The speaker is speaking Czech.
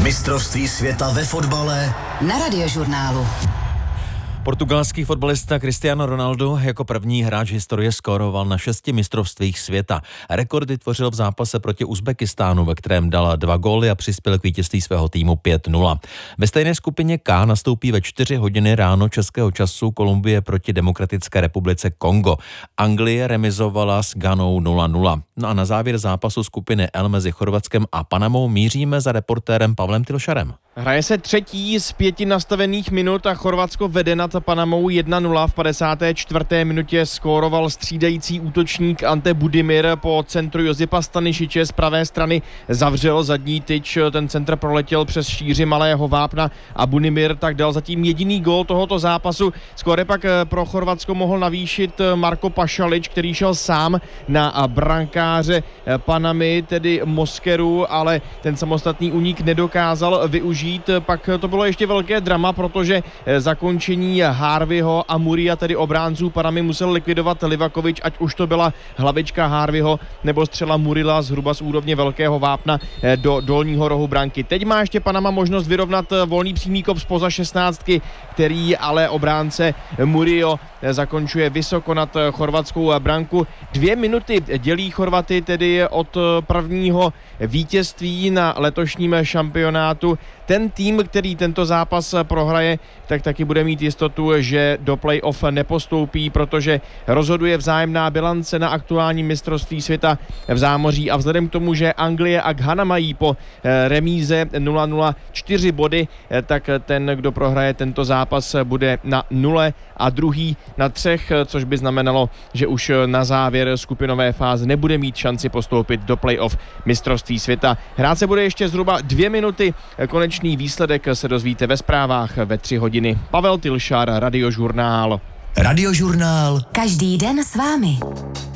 Mistrovství světa ve fotbale na Radiožurnálu. Portugalský fotbalista Cristiano Ronaldo jako první hráč historie skóroval na 6 mistrovstvích světa. Rekord vytvořil v zápase proti Uzbekistánu, ve kterém dal 2 góly a přispěl k vítězství svého týmu 5-0. Ve stejné skupině K nastoupí ve 4 hodiny ráno českého času Kolumbie proti Demokratické republice Kongo. Anglie remizovala s Ghanou 0-0. No a na závěr zápasu skupiny L mezi Chorvatskem a Panamou míříme za reportérem Pavlem Tilšarem. Hraje se třetí z 5 nastavených minut a Chorvatsko vede nad Panamou 1-0. V 54. minutě skóroval střídající útočník Ante Budimir po centru Josipa Stanišiče z pravé strany. Zavřel zadní tyč, ten centr proletěl přes šíři malého vápna a Budimir tak dal zatím jediný gól tohoto zápasu. Skóre pak pro Chorvatsko mohl navýšit Marko Pašalič, který šel sám na brankáře Panamy, tedy Mosqueru, ale ten samostatný únik nedokázal využít. Pak to bylo ještě velké drama, protože zakončení Harveyho a Muria, tedy obránců Panamy, musel likvidovat Livakovič, ať už to byla hlavička Harveyho nebo střela Murila zhruba z úrovně velkého vápna do dolního rohu branky. Teď má ještě Panama možnost vyrovnat volný přímý kop spoza 16, který ale obránce Murillo zakončuje vysoko nad chorvatskou branku. 2 minuty dělí Chorvaty tedy od prvního vítězství na letošním šampionátu. Ten tým, který tento zápas prohraje, tak taky bude mít jistotu, že do play-off nepostoupí, protože rozhoduje vzájemná bilance na aktuálním mistrovství světa v zámoří a vzhledem k tomu, že Anglie a Ghana mají po remíze 0-0 4 body, tak ten, kdo prohraje tento zápas, bude na 0 a druhý na 3, což by znamenalo, že už na závěr skupinové fáze nebude mít šanci postoupit do play-off mistrovství světa. Hrát se bude ještě zhruba 2 minuty, konečný výsledek se dozvíte ve zprávách ve 3 hodiny. Pavel Tilšar, Radiožurnál. Radiožurnál. Každý den s vámi.